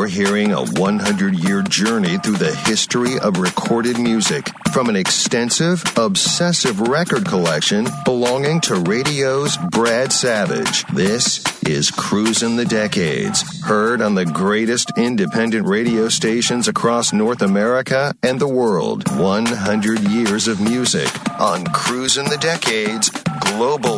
You're hearing a 100-year journey through the history of recorded music from an extensive, obsessive record collection belonging to radio's Brad Savage. This is Cruisin' the Decades, heard on the greatest independent radio stations across North America and the world. 100 years of music on Cruisin' the Decades Global